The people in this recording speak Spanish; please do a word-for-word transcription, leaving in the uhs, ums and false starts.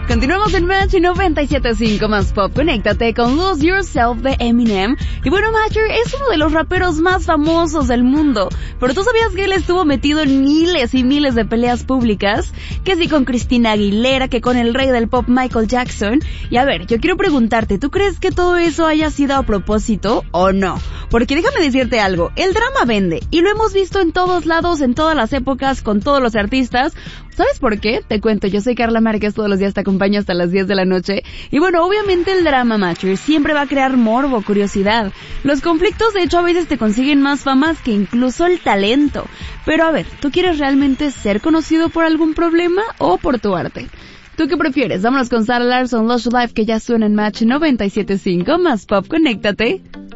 Continuamos en Match noventa y siete punto cinco más pop. Conéctate con Lose Yourself de Eminem. Y bueno, Matcher es uno de los raperos más famosos del mundo. Pero ¿tú sabías que él estuvo metido en miles y miles de peleas públicas? Que sí con Christina Aguilera, que con el rey del pop Michael Jackson. Y a ver, yo quiero preguntarte, ¿tú crees que todo eso haya sido a propósito o no? Porque déjame decirte algo, el drama vende. Y lo hemos visto en todos lados, en todas las épocas, con todos los artistas. ¿Sabes por qué? Te cuento, yo soy Carla Márquez, todos los días te acompaño hasta las diez de la noche. Y bueno, obviamente el drama, Matcher, siempre va a crear morbo, curiosidad. Los conflictos, de hecho, a veces te consiguen más famas que incluso el talento. Pero a ver, ¿tú quieres realmente ser conocido por algún problema o por tu arte? ¿Tú qué prefieres? Vámonos con Sarah Larsson, Lush Life, que ya suena en Match noventa y siete punto cinco, más pop, conéctate.